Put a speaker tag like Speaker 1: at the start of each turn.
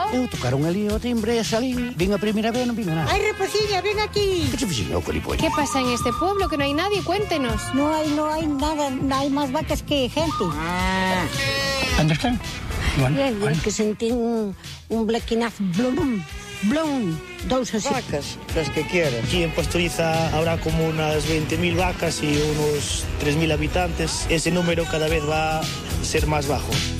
Speaker 1: Eu tocaron ali o timbre e salín. Vin a primeira vez, non vin a nada.
Speaker 2: ¡Ay, Reposiña, ven aquí!
Speaker 1: Que se fixen o colipolle?
Speaker 3: ¿Qué pasa en este pueblo? Que no hay nadie, cuéntenos.
Speaker 2: No hay nada, hay más vacas que gente.
Speaker 1: Onde están?
Speaker 2: Bien, que sentí un blequinazo, blum, dos así.
Speaker 4: Vacas, las que quieran. Aquí en Pastoriza habrá como unas 20.000 vacas y unos 3.000 habitantes. Ese número cada vez va a ser más bajo.